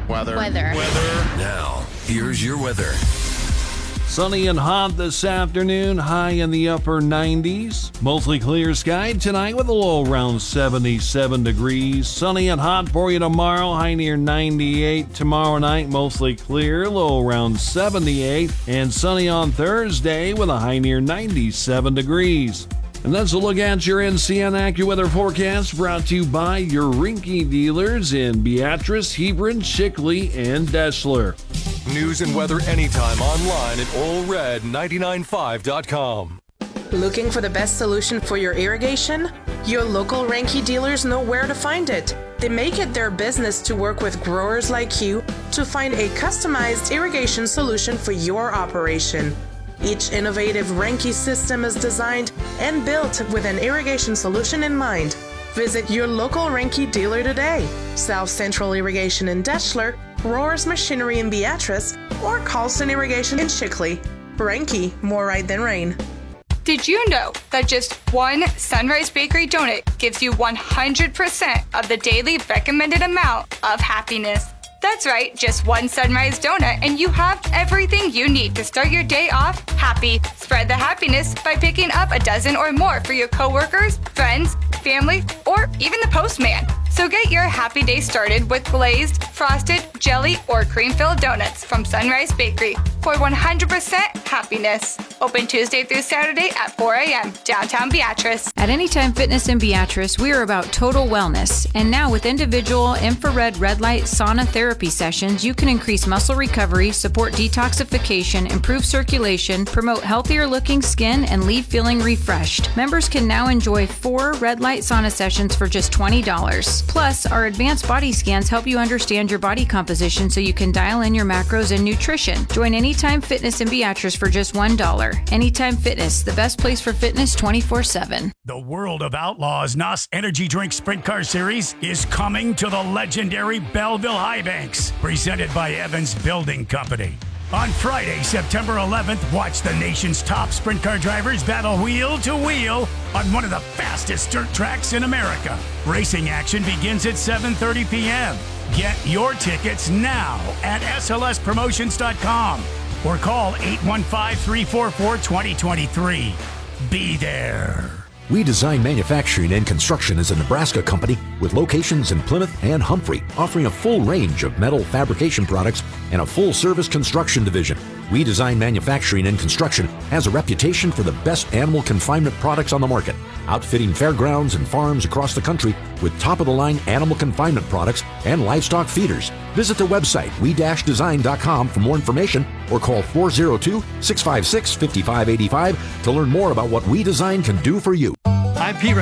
Weather. Now, here's your weather. Sunny and hot this afternoon, high in the upper 90s. Mostly clear sky tonight with a low around 77 degrees. Sunny and hot for you tomorrow, high near 98. Tomorrow night, mostly clear, low around 78. And sunny on Thursday with a high near 97 degrees. And that's a look at your NCN AccuWeather forecast, brought to you by your Rinky dealers in Beatrice, Hebron, Shickley, and Deshler. News and weather anytime online at allred995.com. Looking for the best solution for your irrigation? Your local Ranky dealers know where to find it. They make it their business to work with growers like you to find a customized irrigation solution for your operation. Each innovative Ranky system is designed and built with an irrigation solution in mind. Visit your local Ranky dealer today. South Central Irrigation in Deshler, Roars Machinery in Beatrice, or Carlson Irrigation in Shickley. Ranky, more right than rain. Did you know that just one Sunrise Bakery donut gives you 100% of the daily recommended amount of happiness? That's right, just one Sunrise donut and you have everything you need to start your day off happy. Spread the happiness by picking up a dozen or more for your coworkers, friends, family, or even the postman. So get your happy day started with glazed, frosted, jelly, or cream-filled donuts from Sunrise Bakery for 100% happiness. Open Tuesday through Saturday at 4 a.m. downtown Beatrice. At Anytime Fitness in Beatrice, we are about total wellness. And now with individual infrared red light sauna therapy sessions, you can increase muscle recovery, support detoxification, improve circulation, promote healthier looking skin, and leave feeling refreshed. Members can now enjoy 4 red light sauna sessions for just $20. Plus, our advanced body scans help you understand your body composition so you can dial in your macros and nutrition. Join Anytime Fitness in Beatrice for just $1. Anytime Fitness, the best place for fitness 24/7. The World of Outlaws NOS Energy Drink Sprint Car Series is coming to the legendary Belleville High Banks, presented by Evans Building Company. On Friday, September 11th, watch the nation's top sprint car drivers battle wheel to wheel on one of the fastest dirt tracks in America. Racing action begins at 7:30 p.m. Get your tickets now at slspromotions.com or call 815-344-2023. Be there. We Design Manufacturing and Construction is a Nebraska company with locations in Plymouth and Humphrey, offering a full range of metal fabrication products and a full-service construction division. We Design Manufacturing and Construction has a reputation for the best animal confinement products on the market, outfitting fairgrounds and farms across the country with top-of-the-line animal confinement products and livestock feeders. Visit the website we-design.com for more information or call 402-656-5585 to learn more about what We Design can do for you. I'm Pete